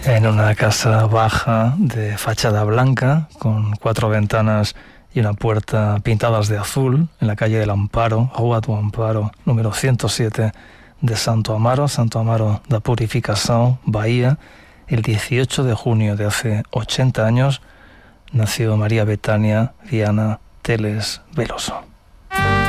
En una casa baja de fachada blanca, con 4 ventanas y una puerta pintadas de azul, en la calle del Amparo, Rua do Amparo, número 107 de Santo Amaro da Purificação, Bahía, el 18 de junio de hace 80 años, nació María Betania Viana Teles Veloso.